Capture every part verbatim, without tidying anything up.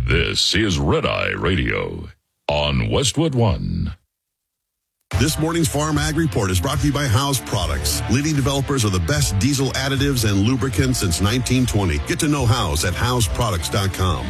This is Red Eye Radio on Westwood One. This morning's Farm Ag Report is brought to you by House Products, leading developers of the best diesel additives and lubricants since nineteen twenty. Get to know House at house products dot com.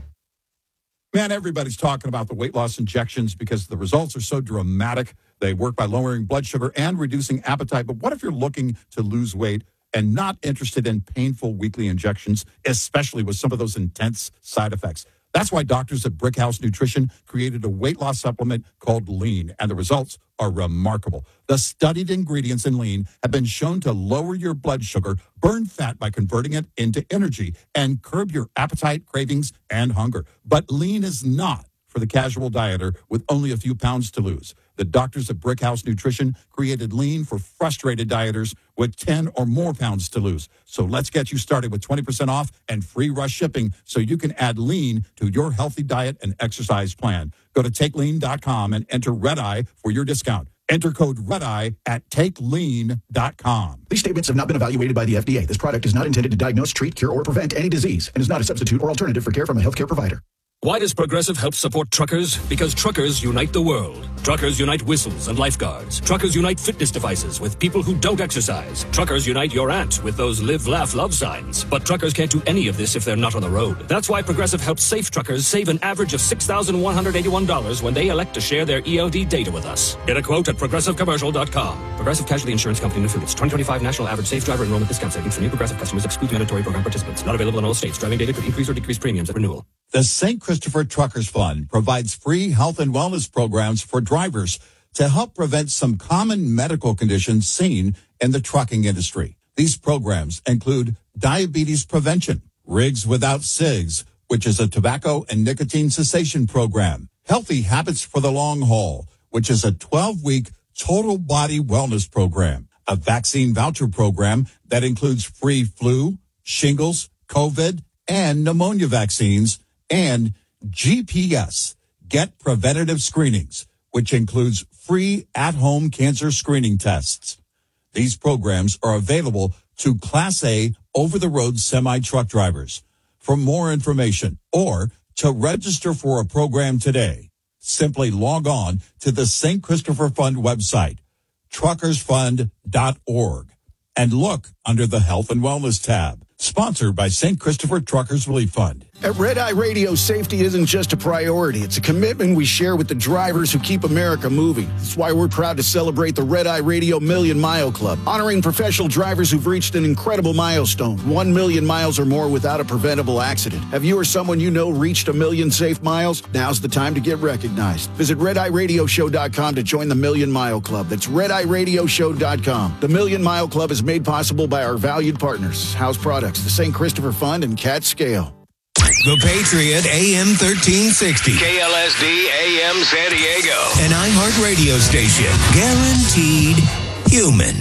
Man, everybody's talking about the weight loss injections because the results are so dramatic. They work by lowering blood sugar and reducing appetite. But what if you're looking to lose weight and not interested in painful weekly injections, especially with some of those intense side effects? That's why doctors at Brickhouse Nutrition created a weight loss supplement called Lean, and the results are remarkable. The studied ingredients in Lean have been shown to lower your blood sugar, burn fat by converting it into energy, and curb your appetite, cravings, and hunger. But Lean is not for the casual dieter with only a few pounds to lose. The doctors at Brickhouse Nutrition created Lean for frustrated dieters with ten or more pounds to lose. So let's get you started with twenty percent off and free rush shipping so you can add Lean to your healthy diet and exercise plan. Go to take lean dot com and enter Red Eye for your discount. Enter code REDEYE at take lean dot com. These statements have not been evaluated by the F D A. This product is not intended to diagnose, treat, cure, or prevent any disease and is not a substitute or alternative for care from a healthcare provider. Why does Progressive help support truckers? Because truckers unite the world. Truckers unite whistles and lifeguards. Truckers unite fitness devices with people who don't exercise. Truckers unite your aunt with those live, laugh, love signs. But truckers can't do any of this if they're not on the road. That's why Progressive helps safe truckers save an average of six thousand one hundred eighty-one dollars when they elect to share their E L D data with us. Get a quote at progressive commercial dot com. Progressive Casualty Insurance Company and affiliates. twenty twenty-five National Average Safe Driver Enrollment Discount Savings for new Progressive customers excludes mandatory program participants. Not available in all states. Driving data could increase or decrease premiums at renewal. The Saint Christopher Truckers Fund provides free health and wellness programs for drivers to help prevent some common medical conditions seen in the trucking industry. These programs include diabetes prevention, Rigs Without Cigs, which is a tobacco and nicotine cessation program, Healthy Habits for the Long Haul, which is a twelve-week total body wellness program, a vaccine voucher program that includes free flu, shingles, COVID, and pneumonia vaccines, and G P S, Get Preventative Screenings, which includes free at-home cancer screening tests. These programs are available to Class A over-the-road semi-truck drivers. For more information or to register for a program today, simply log on to the Saint Christopher Fund website, truckers fund dot org, and look under the Health and Wellness tab. Sponsored by Saint Christopher Truckers Relief Fund. At Red Eye Radio, safety isn't just a priority. It's a commitment we share with the drivers who keep America moving. That's why we're proud to celebrate the Red Eye Radio Million Mile Club, honoring professional drivers who've reached an incredible milestone, one million miles or more without a preventable accident. Have you or someone you know reached a million safe miles? Now's the time to get recognized. Visit red eye radio show dot com to join the Million Mile Club. That's red eye radio show dot com. The Million Mile Club is made possible by our valued partners, House Products, the Saint Christopher Fund, and Cat Scale. The Patriot A M thirteen sixty. K L S D A M San Diego. An iHeart radio station. Guaranteed human.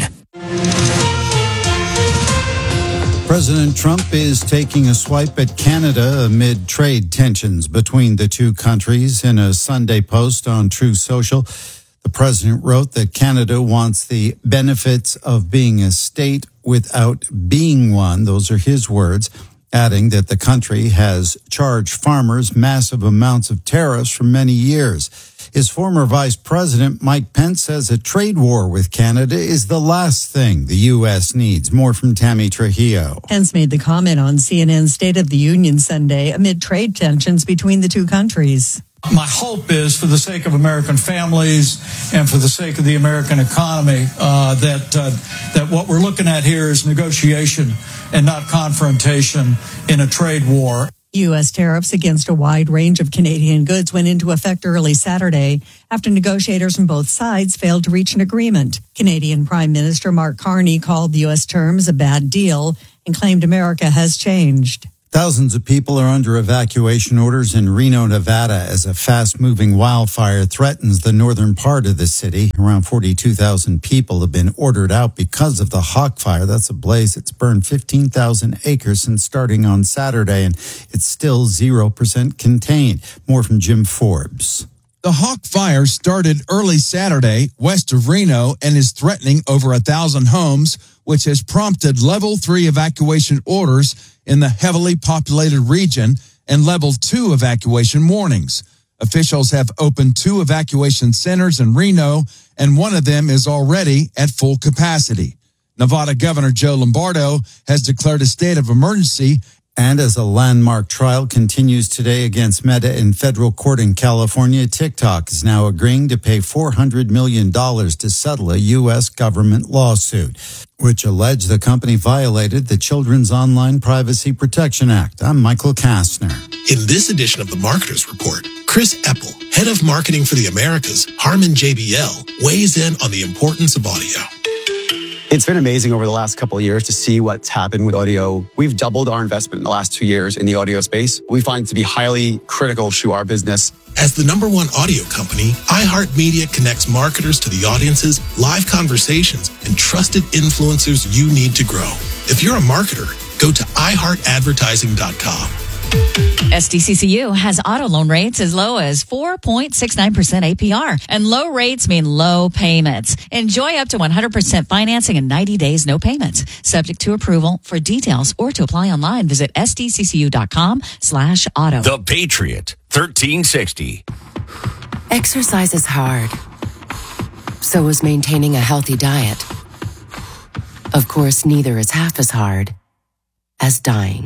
President Trump is taking a swipe at Canada amid trade tensions between the two countries. In a Sunday post on Truth Social, the president wrote that Canada wants the benefits of being a state without being one. Those are his words, adding that the country has charged farmers massive amounts of tariffs for many years. His former vice president, Mike Pence, says a trade war with Canada is the last thing the U S needs. More from Tammy Trujillo. Pence made the comment on C N N's State of the Union Sunday amid trade tensions between the two countries. My hope is, for the sake of American families and for the sake of the American economy, uh, that uh, that what we're looking at here is negotiation and not confrontation in a trade war. U S tariffs against a wide range of Canadian goods went into effect early Saturday after negotiators on both sides failed to reach an agreement. Canadian Prime Minister Mark Carney called the U S terms a bad deal and claimed America has changed. Thousands of people are under evacuation orders in Reno, Nevada, as a fast-moving wildfire threatens the northern part of the city. Around forty-two thousand people have been ordered out because of the Hawk Fire. That's a blaze that's burned fifteen thousand acres since starting on Saturday, and it's still zero percent contained. More from Jim Forbes. The Hawk Fire started early Saturday west of Reno and is threatening over a thousand homes, which has prompted level three evacuation orders in the heavily populated region and level two evacuation warnings. Officials have opened two evacuation centers in Reno, and one of them is already at full capacity. Nevada Governor Joe Lombardo has declared a state of emergency. And as a landmark trial continues today against Meta in federal court in California, TikTok is now agreeing to pay four hundred million dollars to settle a U S government lawsuit, which alleged the company violated the Children's Online Privacy Protection Act. I'm Michael Kastner. In this edition of the Marketers Report, Chris Eppel, head of marketing for the Americas, Harman J B L, weighs in on the importance of audio. It's been amazing over the last couple of years to see what's happened with audio. We've doubled our investment in the last two years in the audio space. We find it to be highly critical to our business. As the number one audio company, iHeartMedia connects marketers to the audiences, live conversations, and trusted influencers you need to grow. If you're a marketer, go to i heart advertising dot com. S D C C U has auto loan rates as low as four point six nine percent A P R, and low rates mean low payments. Enjoy up to one hundred percent financing and ninety days no payments. Subject to approval. For details or to apply online, visit S D C C U dot com slash auto. The Patriot, thirteen sixty. Exercise is hard. So is maintaining a healthy diet. Of course, neither is half as hard as dying.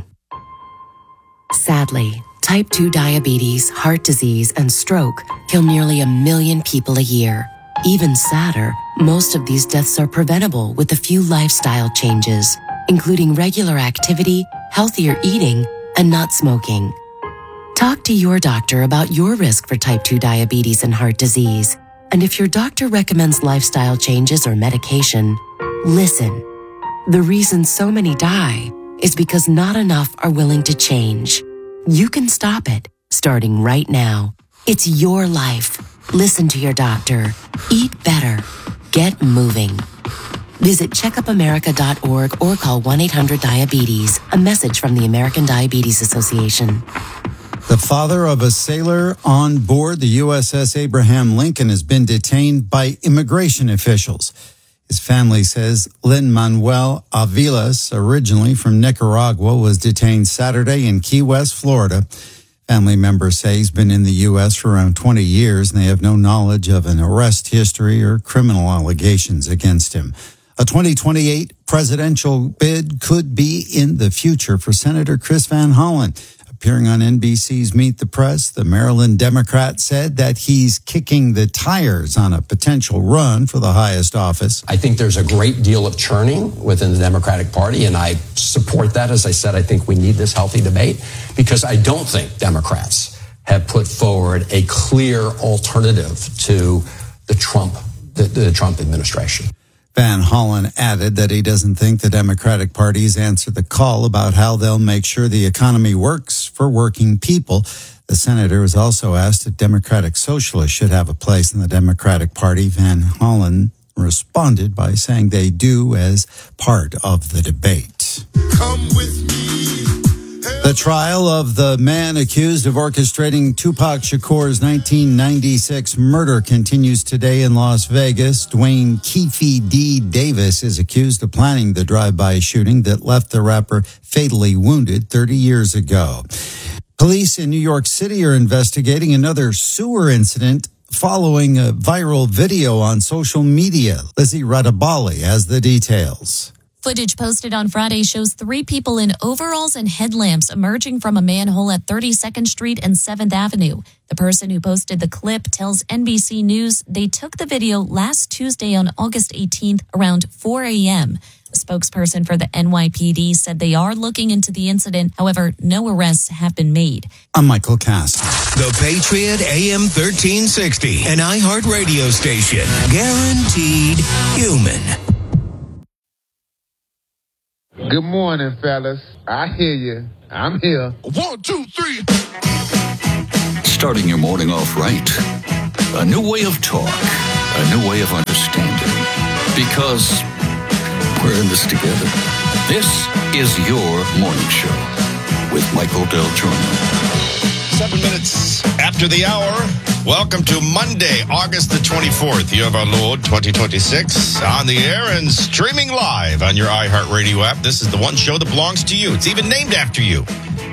Sadly, type two diabetes, heart disease, and stroke kill nearly a million people a year. Even sadder, most of these deaths are preventable with a few lifestyle changes, including regular activity, healthier eating, and not smoking. Talk to your doctor about your risk for type two diabetes and heart disease. And if your doctor recommends lifestyle changes or medication, listen. The reason so many die is because not enough are willing to change. You can stop it, starting right now. It's your life. Listen to your doctor. Eat better. Get moving. Visit check up america dot org or call one eight hundred diabetes. A message from the American Diabetes Association. The father of a sailor on board the U S S Abraham Lincoln has been detained by immigration officials. His family says Lin-Manuel Aviles, originally from Nicaragua, was detained Saturday in Key West, Florida. Family members say he's been in the U S for around twenty years, and they have no knowledge of an arrest history or criminal allegations against him. A twenty twenty-eight presidential bid could be in the future for Senator Chris Van Hollen. Appearing on N B C's Meet the Press, the Maryland Democrat said that he's kicking the tires on a potential run for the highest office. I think there's a great deal of churning within the Democratic Party, and I support that. As I said, I think we need this healthy debate because I don't think Democrats have put forward a clear alternative to the Trump, the, the Trump administration. Van Hollen added that he doesn't think the Democratic Party's answered the call about how they'll make sure the economy works for working people. The senator was also asked if Democratic Socialists should have a place in the Democratic Party. Van Hollen responded by saying they do as part of the debate. Come with me. The trial of the man accused of orchestrating Tupac Shakur's nineteen ninety-six murder continues today in Las Vegas. Dwayne Keefe D. Davis is accused of planning the drive-by shooting that left the rapper fatally wounded thirty years ago. Police in New York City are investigating another sewer incident following a viral video on social media. Lizzie Radabali has the details. Footage posted on Friday shows three people in overalls and headlamps emerging from a manhole at thirty-second Street and seventh Avenue. The person who posted the clip tells N B C News they took the video last Tuesday on August eighteenth around four a.m. A spokesperson for the N Y P D said they are looking into the incident. However, no arrests have been made. I'm Michael Cass. The Patriot A M thirteen sixty, an iHeart radio station. Guaranteed human. Good morning, fellas. I hear you. I'm here. One, two, three. Starting your morning off right. A new way of talk. A new way of understanding. Because we're in this together. This is your morning show with Michael Del Giorno. Seven minutes after the hour. Welcome to Monday, August the twenty-fourth, year of our Lord, twenty twenty-six, on the air and streaming live on your iHeartRadio app. This is the one show that belongs to you. It's even named after you.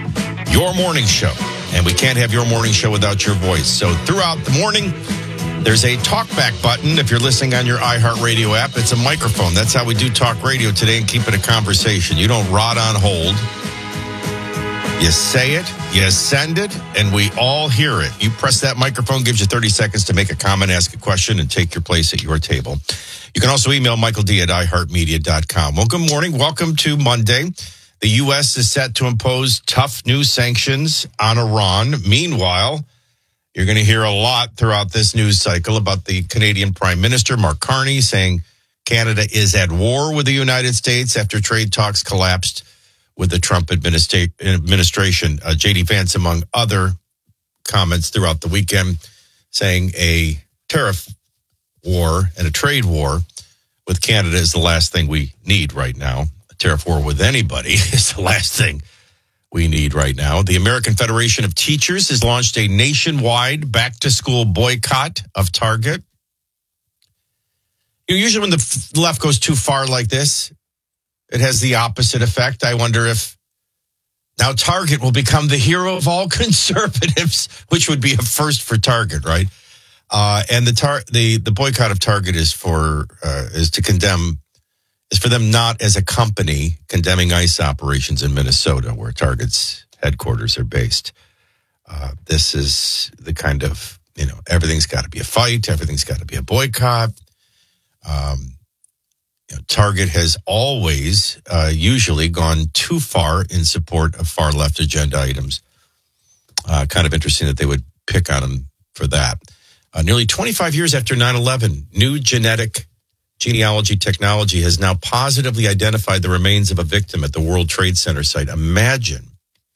your morning show. And we can't have your morning show without your voice. So throughout the morning, there's a talkback button. If you're listening on your iHeartRadio app, it's a microphone. That's how we do talk radio today and keep it a conversation. You don't rot on hold. You say it, you send it, and we all hear it. You press that microphone, gives you thirty seconds to make a comment, ask a question, and take your place at your table. You can also email Michael D at i heart media dot com. Well, good morning. Welcome to Monday. The U S is set to impose tough new sanctions on Iran. Meanwhile, you're going to hear a lot throughout this news cycle about the Canadian Prime Minister, Mark Carney, saying Canada is at war with the United States after trade talks collapsed with the Trump administra- administration. Uh, J D Vance, among other comments throughout the weekend, saying a tariff war and a trade war with Canada is the last thing we need right now. A tariff war with anybody is the last thing we need right now. The American Federation of Teachers has launched a nationwide back-to-school boycott of Target. You know, usually when the left goes too far like this, it has the opposite effect. I wonder if now Target will become the hero of all conservatives, which would be a first for Target, right? Uh, and the tar- the the boycott of Target is for uh, is to condemn is for them not as a company condemning ICE operations in Minnesota, where Target's headquarters are based. Uh, this is the kind of, you know, everything's got to be a fight, everything's got to be a boycott. Um, you know, Target has always uh, usually gone too far in support of far left agenda items. Uh, kind of interesting that they would pick on them for that. Uh, nearly twenty-five years after nine eleven, new genetic genealogy technology has now positively identified the remains of a victim at the World Trade Center site. Imagine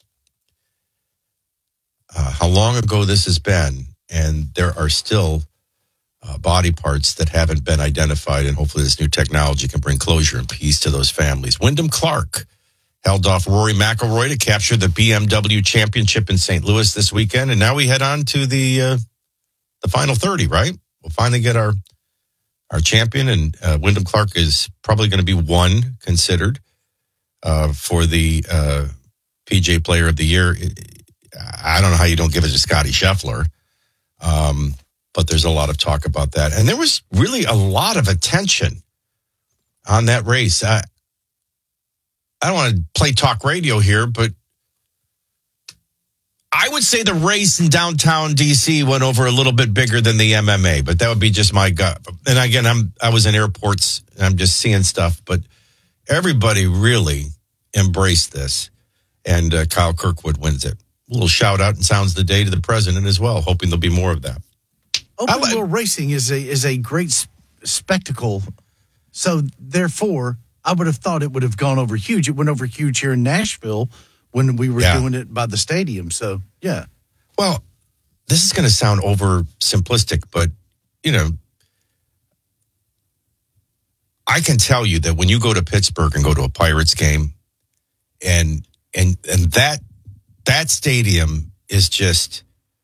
uh, how long ago this has been, and there are still uh, body parts that haven't been identified, and hopefully this new technology can bring closure and peace to those families. Wyndham Clark held off Rory McIlroy to capture the B M W championship in Saint Louis this weekend, and now we head on to the uh, the final thirty, right? We'll finally get our our champion, and uh, Wyndham Clark is probably going to be one considered uh, for the uh, P G A Player of the Year. I don't know how you don't give it to Scotty Scheffler, um, but there's a lot of talk about that. And there was really a lot of attention on that race. I, I don't want to play talk radio here, but I would say the race in downtown D C went over a little bit bigger than the M M A, but that would be just my gut. And again, I'm I was in airports and I'm just seeing stuff, but everybody really embraced this, and uh, Kyle Kirkwood wins it. A little shout out and sounds the day to the president as well, hoping there'll be more of that. Open wheel racing is a is a great sp- spectacle, so therefore I would have thought it would have gone over huge. It went over huge here in Nashville when we were yeah. doing it by the stadium. So, yeah. Well, this is going to sound over simplistic, but, you know, I can tell you that when you go to Pittsburgh and go to a Pirates game, and and and that that stadium is just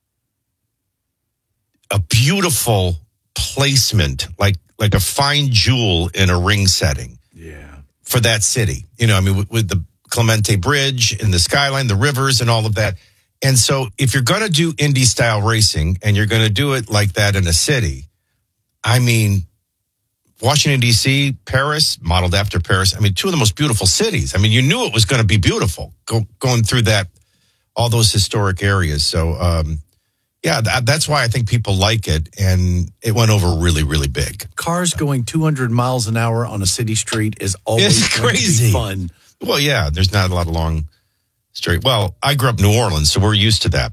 a beautiful placement, like like a fine jewel in a ring setting. Yeah. For that city. You know, I mean, with, with the Clemente Bridge and the skyline, the rivers and all of that. And so if you're going to do Indy style racing and you're going to do it like that in a city, I mean, Washington, D C, Paris, modeled after Paris. I mean, two of the most beautiful cities. I mean, you knew it was going to be beautiful go, going through that, all those historic areas. So, um, yeah, that, that's why I think people like it. And it went over really, really big. Cars going two hundred miles an hour on a city street is always it's crazy fun. Well, yeah, there's not a lot of long straight. Well, I grew up in New Orleans, so we're used to that.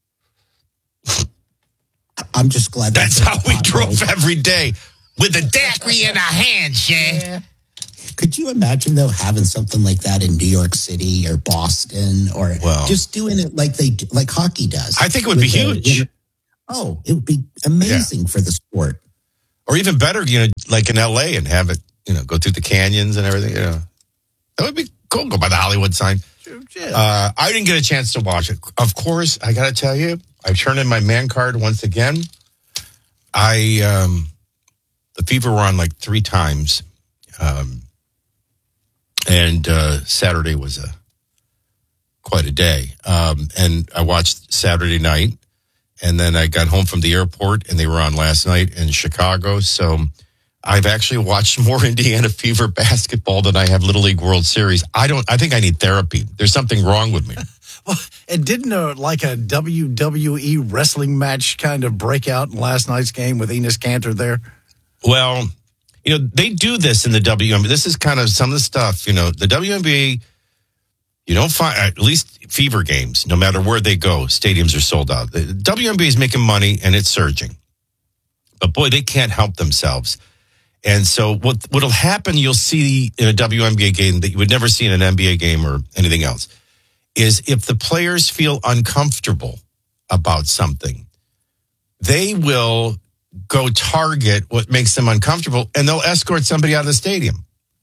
I'm just glad that's, that's how we drove every day with a daiquiri in our hands, yeah. yeah. Could you imagine, though, having something like that in New York City or Boston, or well, just doing it like they like hockey does? I think it would be huge. The, you know, oh, it would be amazing yeah. for the sport. Or even better, you know, like in L A and have it, you know, go through the canyons and everything. You know, that would be cool. Go by the Hollywood sign. Yeah. Uh, I didn't get a chance to watch it. Of course, I got to tell you, I turned in my man card once again. I um, the Fever were on like three times. Um, And uh, Saturday was a quite a day. Um, and I watched Saturday night, and then I got home from the airport, and they were on last night in Chicago. So I've actually watched more Indiana Fever basketball than I have Little League World Series. I don't. I think I need therapy. There's something wrong with me. Well, and didn't uh, like a W W E wrestling match kind of break out in last night's game with Enos Kanter there? Well, you know, they do this in the W N B A. This is kind of some of the stuff, you know, the W N B A, you don't find, at least Fever games, no matter where they go, stadiums are sold out. The W N B A is making money and it's surging. But boy, they can't help themselves. And so what what'll happen, you'll see in a W N B A game that you would never see in an N B A game or anything else, is if the players feel uncomfortable about something, they will go target what makes them uncomfortable, and they'll escort somebody out of the stadium.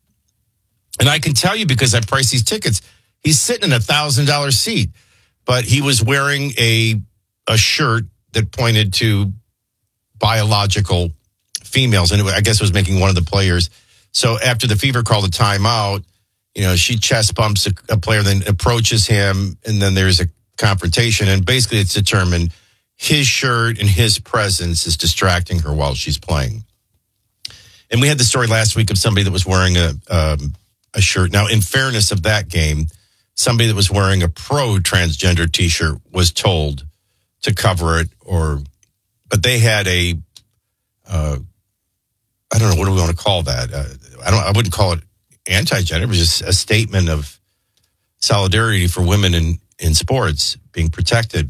And I can tell you, because I priced these tickets, he's sitting in a one thousand dollars seat, but he was wearing a a shirt that pointed to biological females, and it, I guess it was making one of the players. So after the Fever called a timeout, you know, she chest bumps a, a player, then approaches him, and then there's a confrontation. And basically it's determined his shirt and his presence is distracting her while she's playing. And we had the story last week of somebody that was wearing a um, a shirt. Now, in fairness of that game, somebody that was wearing a pro transgender T-shirt was told to cover it, or, but they had a, uh, I don't know, what do we want to call that? Uh, I don't, I wouldn't call it anti-gender. It was just a statement of solidarity for women in, in sports being protected.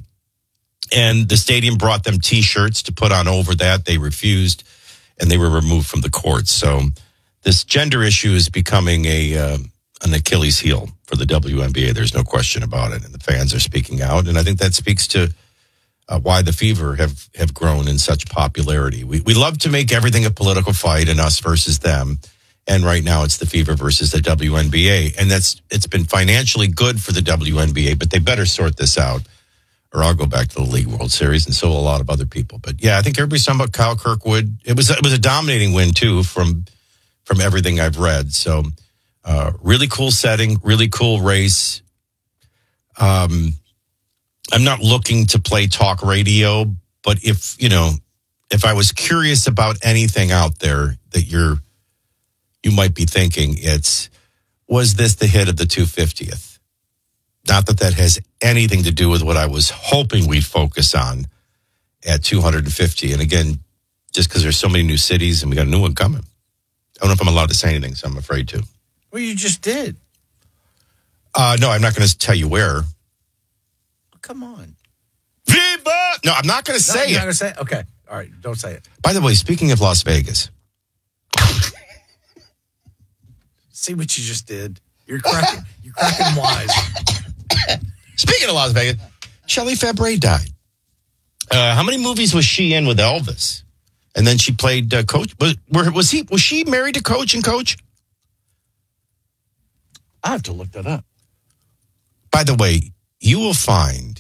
And the stadium brought them T-shirts to put on over that. They refused, and they were removed from the courts. So this gender issue is becoming a uh, an Achilles heel for the W N B A. There's no question about it. And the fans are speaking out. And I think that speaks to uh, why the Fever have, have grown in such popularity. We, we love to make everything a political fight and us versus them. And right now it's the Fever versus the W N B A. And that's it's been financially good for the W N B A, but they better sort this out, or I'll go back to the League World Series, and so will a lot of other people. But yeah, I think everybody's talking about Kyle Kirkwood. It was it was a dominating win too, from from everything I've read. So uh, really cool setting, really cool race. Um, I'm not looking to play talk radio, but if you know, if I was curious about anything out there that you're you might be thinking, it's, was this the hit of the two hundred fiftieth? Not that that has anything to do with what I was hoping we'd focus on at two hundred fifty. And again, just because there's so many new cities and we got a new one coming. I don't know if I'm allowed to say anything, so I'm afraid to. Well, you just did. Uh, no, I'm not going to tell you where. Oh, come on. Viva! No, I'm not going to No, say you're it. not going to say it? Okay. All right. Don't say it. By the way, speaking of Las Vegas. See what you just did? You're cracking. You're cracking wise. Speaking of Las Vegas, Shelley Fabre died. Uh, how many movies was she in with Elvis? And then she played uh, Coach. Was, was he? Was she married to Coach and Coach? I have to look that up. By the way, you will find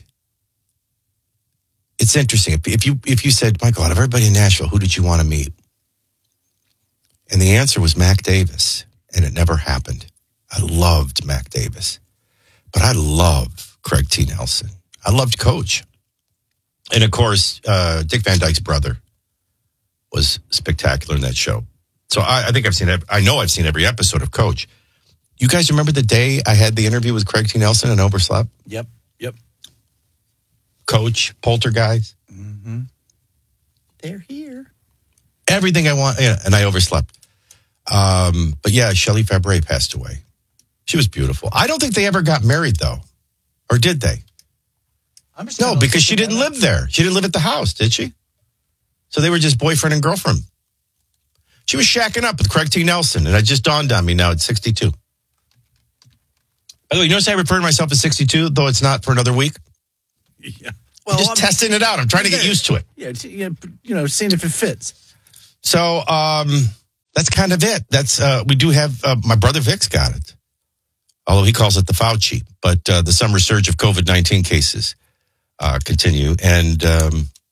it's interesting. If, if you if you said, Michael, out of everybody in Nashville, who did you want to meet? And the answer was Mac Davis, and it never happened. I loved Mac Davis, but I love Craig T. Nelson. I loved Coach. And of course, uh, Dick Van Dyke's brother was spectacular in that show. So I, I think I've seen it. I know I've seen every episode of Coach. You guys remember the day I had the interview with Craig T. Nelson and overslept? Yep, yep. Coach, Poltergeist. Mm-hmm. They're here. Everything I want, yeah, and I overslept. Um, but yeah, Shelley Fabre passed away. She was beautiful. I don't think they ever got married, though. Or did they? I'm no, because she didn't live there. She didn't live at the house, did she? So they were just boyfriend and girlfriend. She was shacking up with Craig T. Nelson, and it just dawned on me now at sixty-two. By the way, you notice I refer to myself as sixty-two, though it's not for another week? Yeah. Well, I'm just I'm, testing it out. I'm trying to get used to it. Yeah, you know, seeing if it fits. So um, that's kind of it. That's uh, we do have, uh, my brother Vic's got it. Although he calls it the Fauci. But uh, the summer surge of COVID nineteen cases uh, continue. And um,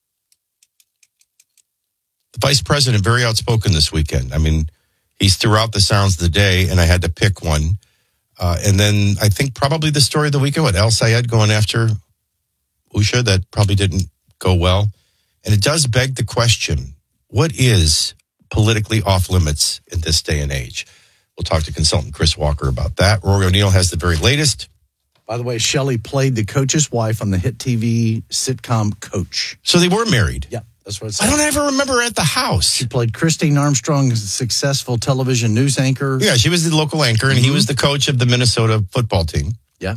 the vice president, very outspoken this weekend. I mean, he's throughout the sounds of the day, and I had to pick one. Uh, and then I think probably the story of the weekend, what, El Sayed going after Usha, that probably didn't go well. And it does beg the question, what is politically off limits in this day and age? We'll talk to consultant Chris Walker about that. Rory O'Neill has the very latest. By the way, Shelley played the coach's wife on the hit T V sitcom Coach. So they were married? Yeah, that's what it said. I don't ever remember her at the house. She played Christine Armstrong, a successful television news anchor. Yeah, she was the local anchor, and mm-hmm. he was the coach of the Minnesota football team. Yeah.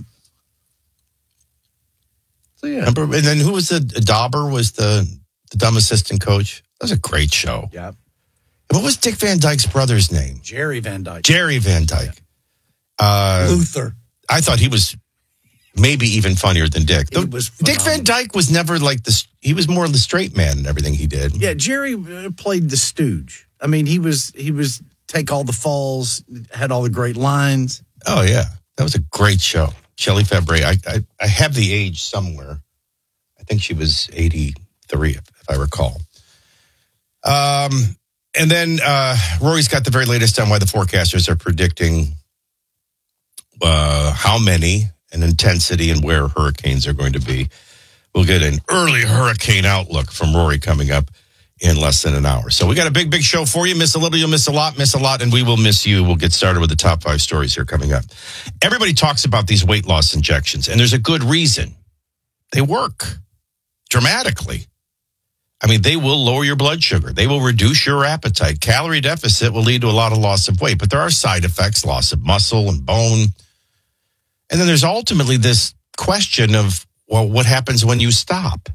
So, yeah. Remember, and then who was the, Dauber was the, the dumb assistant coach? That was a great show. Yeah. What was Dick Van Dyke's brother's name? Jerry Van Dyke. Jerry Van Dyke. Yeah. Uh, Luther. I thought he was maybe even funnier than Dick. It was Dick Van Dyke was never like this. He was more the straight man in everything he did. Yeah, Jerry played the stooge. I mean, he was he was take all the falls, had all the great lines. Oh yeah, that was a great show. Shelley Fabre. I, I I have the age somewhere. I think she was eighty-three, if, if I recall. Um, and then uh, Rory's got the very latest on why the forecasters are predicting uh, how many and intensity and where hurricanes are going to be. We'll get an early hurricane outlook from Rory coming up in less than an hour. So we got a big, big show for you. Miss a little, you'll miss a lot, miss a lot, and we will miss you. We'll get started with the top five stories here coming up. Everybody talks about these weight loss injections, and there's a good reason. They work dramatically. I mean, they will lower your blood sugar. They will reduce your appetite. Calorie deficit will lead to a lot of loss of weight, but there are side effects, loss of muscle and bone. And then there's ultimately this question of, well, what happens when you stop?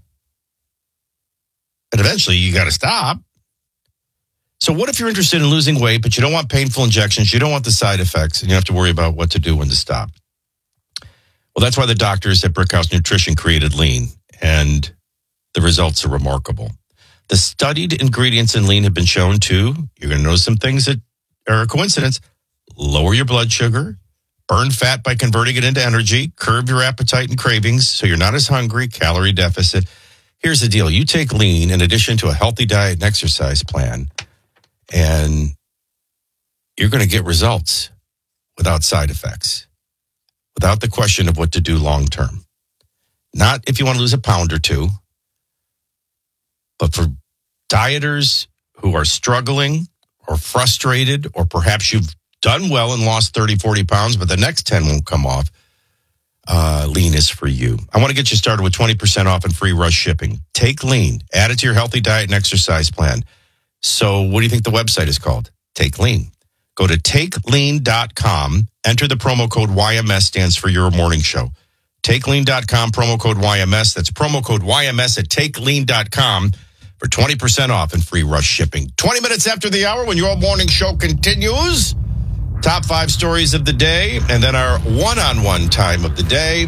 And eventually you got to stop. So what if you're interested in losing weight, but you don't want painful injections, you don't want the side effects, and you have to worry about what to do when to stop? Well, that's why the doctors at Brickhouse Nutrition created Lean, and the results are remarkable. The studied ingredients in Lean have been shown to, you're going to notice some things that are a coincidence, lower your blood sugar, burn fat by converting it into energy, curb your appetite and cravings so you're not as hungry, calorie deficit. Here's the deal. You take Lean in addition to a healthy diet and exercise plan, and you're going to get results without side effects, without the question of what to do long term. Not if you want to lose a pound or two, but for dieters who are struggling or frustrated, or perhaps you've done well and lost thirty, forty pounds, but the next ten won't come off, uh, Lean is for you. I want to get you started with twenty percent off and free rush shipping. Take Lean, add it to your healthy diet and exercise plan. So what do you think the website is called? Take Lean. Go to take lean dot com, enter the promo code Y M S, stands for your morning show. take lean dot com, promo code Y M S. That's promo code Y M S at take lean dot com for twenty percent off and free rush shipping. twenty minutes after the hour when your morning show continues. Top five stories of the day, and then our one-on-one time of the day.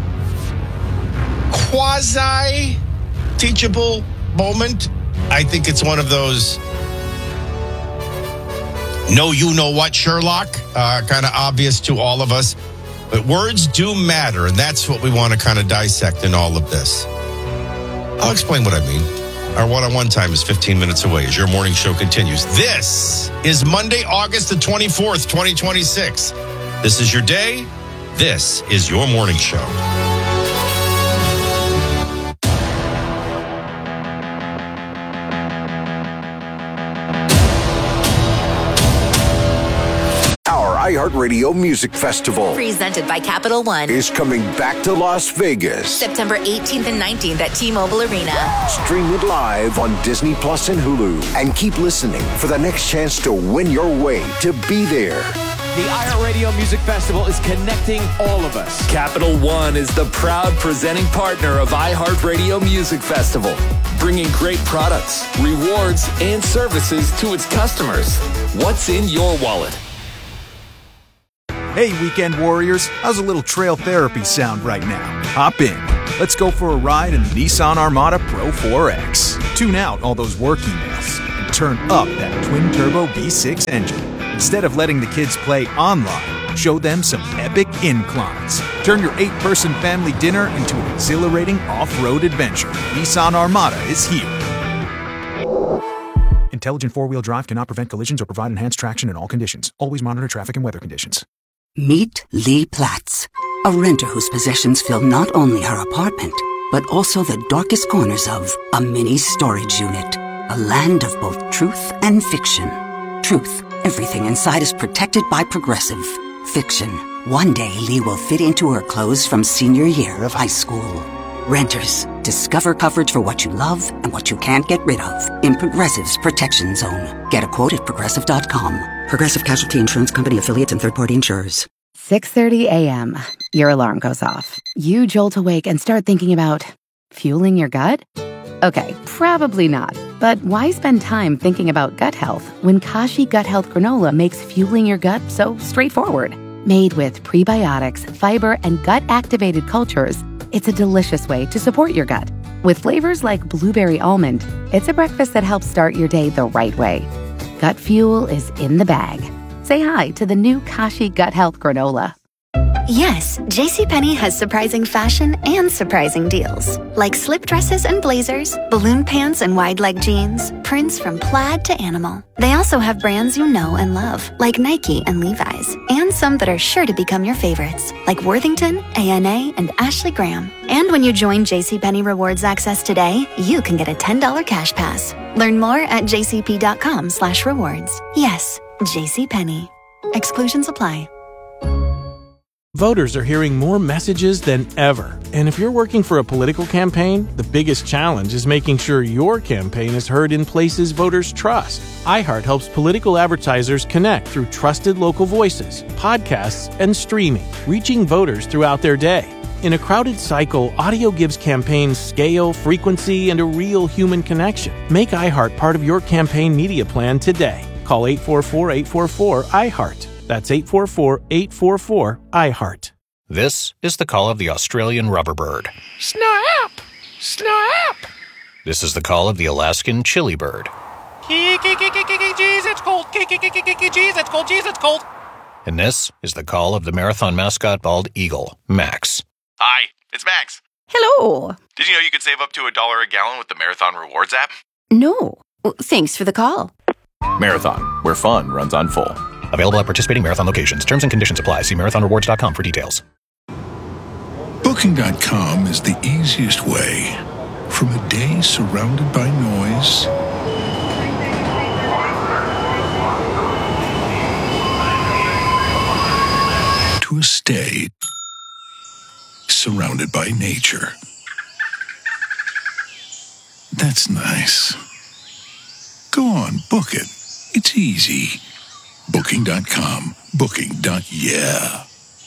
Quasi-teachable moment. I think it's one of those know you know what, Sherlock, uh, kind of obvious to all of us. But words do matter, and that's what we want to kind of dissect in all of this. I'll explain what I mean. Our one-on-one time is fifteen minutes away as your morning show continues. This is Monday, August the twenty-fourth, twenty twenty-six. This is your day. This is your morning show. iHeartRadio Music Festival, presented by Capital One, is coming back to Las Vegas. September eighteenth and nineteenth at T-Mobile Arena. Stream it live on Disney Plus and Hulu. And keep listening for the next chance to win your way to be there. The iHeartRadio Music Festival is connecting all of us. Capital One is the proud presenting partner of iHeartRadio Music Festival, bringing great products, rewards, and services to its customers. What's in your wallet? Hey, weekend warriors, how's a little trail therapy sound right now? Hop in. Let's go for a ride in the Nissan Armada Pro four X. Tune out all those work emails and turn up that twin-turbo V six engine. Instead of letting the kids play online, show them some epic inclines. Turn your eight-person family dinner into an exhilarating off-road adventure. Nissan Armada is here. Intelligent four-wheel drive cannot prevent collisions or provide enhanced traction in all conditions. Always monitor traffic and weather conditions. Meet Lee Platts, a renter whose possessions fill not only her apartment, but also the darkest corners of a mini storage unit. A land of both truth and fiction. Truth, everything inside is protected by Progressive. Fiction, one day Lee will fit into her clothes from senior year of high school. Renters, discover coverage for what you love and what you can't get rid of in Progressive's Protection Zone. Get a quote at progressive dot com. Progressive Casualty Insurance Company affiliates and third-party insurers. six thirty a.m. Your alarm goes off. You jolt awake and start thinking about fueling your gut? Okay, probably not. But why spend time thinking about gut health when Kashi Gut Health Granola makes fueling your gut so straightforward? Made with prebiotics, fiber, and gut-activated cultures, it's a delicious way to support your gut. With flavors like blueberry almond, it's a breakfast that helps start your day the right way. Gut fuel is in the bag. Say hi to the new Kashi Gut Health Granola. Yes, JCPenney has surprising fashion and surprising deals. Like slip dresses and blazers, balloon pants and wide leg jeans, prints from plaid to animal. They also have brands you know and love, like Nike and Levi's, and some that are sure to become your favorites, like Worthington, A N A, and Ashley Graham. And when you join JCPenney Rewards Access today, you can get a ten dollars cash pass. Learn more at jcp.com slash rewards. Yes, JCPenney. Exclusions apply. Voters are hearing more messages than ever. And if you're working for a political campaign, the biggest challenge is making sure your campaign is heard in places voters trust. iHeart helps political advertisers connect through trusted local voices, podcasts, and streaming, reaching voters throughout their day. In a crowded cycle, audio gives campaigns scale, frequency, and a real human connection. Make iHeart part of your campaign media plan today. Call eight four four, eight four four, iHeart. That's eight four four, eight four four, iHeart. This is the call of the Australian rubberbird. Snap! Snap! This is the call of the Alaskan chili bird. Jeez, it's cold. Jeez, it's cold. Jeez, it's cold. And this is the call of the marathon mascot bald eagle, Max. Hi, it's Max. Hello. Did you know you could save up to a dollar a gallon with the Marathon Rewards app? No. Well, thanks for the call. Marathon, where fun runs on full. Available at participating Marathon locations. Terms and conditions apply. See marathon rewards dot com for details. Booking dot com is the easiest way. From a day surrounded by noise to a stay surrounded by nature. That's nice. Go on, book it. It's easy. Booking dot com. Booking. Yeah.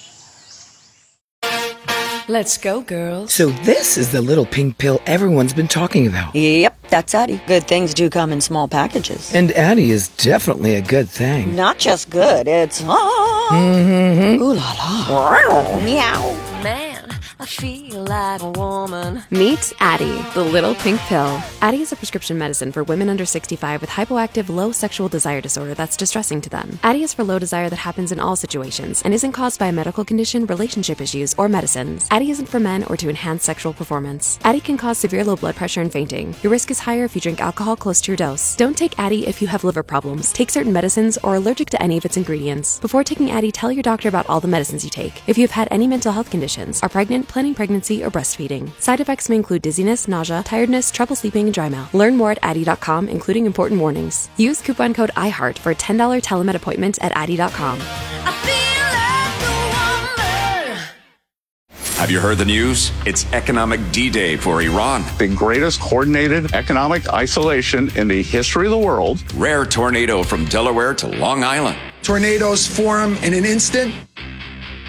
Let's go, girls. So this is the little pink pill everyone's been talking about. Yep, that's Addie. Good things do come in small packages. And Addie is definitely a good thing. Not just good, it's... Ah, mm-hmm. Ooh la la. Meow. Man, I feel like a woman. Meet Addie, the little pink pill. Addie is a prescription medicine for women under sixty-five with hypoactive low sexual desire disorder that's distressing to them. Addie is for low desire that happens in all situations and isn't caused by a medical condition, relationship issues, or medicines. Addie isn't for men or to enhance sexual performance. Addie can cause severe low blood pressure and fainting. Your risk is higher if you drink alcohol close to your dose. Don't take Addie if you have liver problems, take certain medicines, or are allergic to any of its ingredients. Before taking Addie, tell your doctor about all the medicines you take. If you have had any mental health conditions, are pregnant, planning pregnancy, or breastfeeding. Side effects may include dizziness, nausea, tiredness, trouble sleeping, and dry mouth. Learn more at Addie dot com, including important warnings. Use coupon code iHeart for a ten dollars telemed appointment at Addie dot com. Have you heard the news? It's Economic D-Day for Iran. The greatest coordinated economic isolation in the history of the world. Rare tornado from Delaware to Long Island. Tornadoes form in an instant